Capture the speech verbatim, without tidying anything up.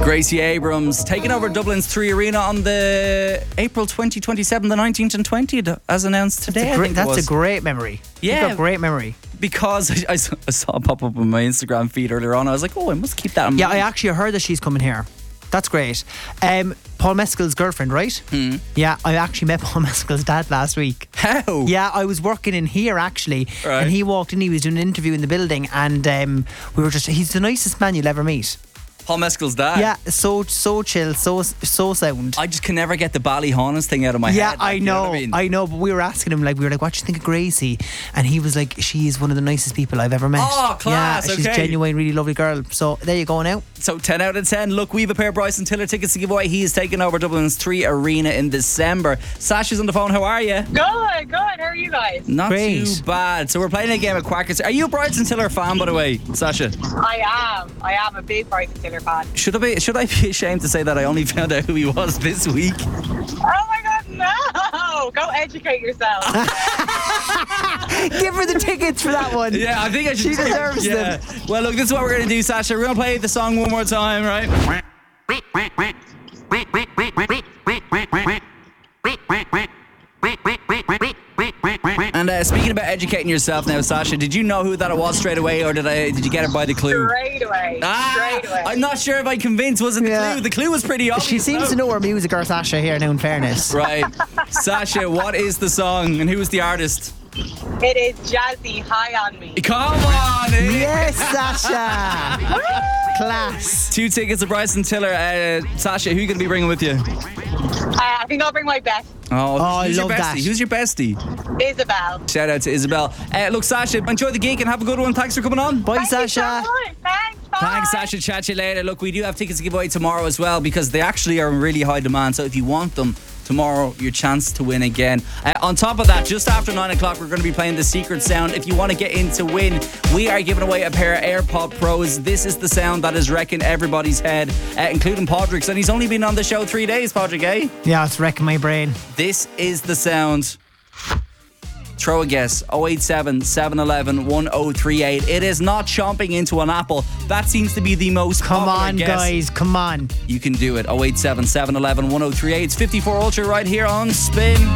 Gracie Abrams taking over Dublin's Three Arena on the April twenty twenty-seven, the nineteenth and twentieth, as announced today. That's, a great, that's a great memory. Yeah. You've got great memory. Because I, I saw- I saw it pop up on my Instagram feed earlier on. I was like, oh, I must keep that in Yeah, mind. I actually heard that she's coming here. That's great. Um, Paul Mescal's girlfriend, right? Hmm. Yeah, I actually met Paul Mescal's dad last week. How? Yeah, I was working in here actually, Right. and he walked in. He was doing an interview in the building, and um, we were just—he's the nicest man you'll ever meet. Paul Mescal's dad. Yeah, so so chill, so so sound. I just can never get the Ballyhaunis thing out of my yeah, head. like, I you know, what I, mean? I know. But we were asking him, like, we were like, "What do you think of Gracie?" And he was like, "She is one of the nicest people I've ever met." Oh, class, Yeah, she's a okay. genuine, really lovely girl. So there you go now. So ten out of ten. Look, we have a pair of Bryson Tiller tickets to give away. He is taking over Dublin's Three Arena in December. Sasha's on the phone. How are you? Good, good. How are you guys? Not Great. too bad. So we're playing a game of Quackers. Are you a Bryson Tiller fan, by the way, Sasha? I am. I am a big Bryson Tiller fan. Should I be Should I be ashamed to say that I only found out who he was this week? Oh my God, no! Go educate yourself. Give her the tickets for that one. Yeah, I think I should. She deserves yeah. them. Well, look, this is what we're going to do, Sasha. We're going to play the song one more time, right? And uh, speaking about educating yourself now, Sasha, did you know who that it was straight away, or did I? Did you get it by the clue? Straight away. Ah, Straight away. I'm not sure if I convinced. Was it the Yeah. clue? The clue was pretty obvious. She seems though. to know her music, or Sasha here now, in fairness. Right. Sasha, what is the song and who is the artist? It is Jazzy, High on Me. Come on! eh? Yes, Sasha. Class. Two tickets to Bryson Tiller. Uh, Sasha, who are you going to be bringing with you? Uh, I think I'll bring my best, Oh, I who's love your bestie? that. Who's your bestie? Isabel. Shout out to Isabel. Uh, look, Sasha, enjoy the gig and have a good one. Thanks for coming on. Bye, Thank you so Sasha. much. Thanks. Bye. Thanks, Sasha. Chat to you later. Look, we do have tickets to give away tomorrow as well because they actually are in really high demand. So if you want them, tomorrow, your chance to win again. Uh, on top of that, just after nine o'clock, we're going to be playing The Secret Sound. If you want to get in to win, we are giving away a pair of AirPod Pros. This is the sound that is wrecking everybody's head, uh, including Podrick's. And he's only been on the show three days, Podrick, eh? Yeah, it's wrecking my brain. This is the sound. Throw a guess. oh eight seven, seven one one, one oh three eight. It is not chomping into an apple. That seems to be the most Come popular on, guess. guys. Come on. You can do it. oh eight seven, seven one one, one oh three eight. It's fifty-four Ultra right here on Spin.